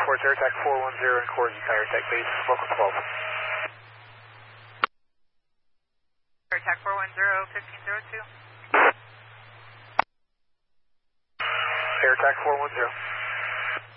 Airport's AirTac 410 and Coors Entire Tech Base, local 12. AirTac 410, 1502. AirTac 410.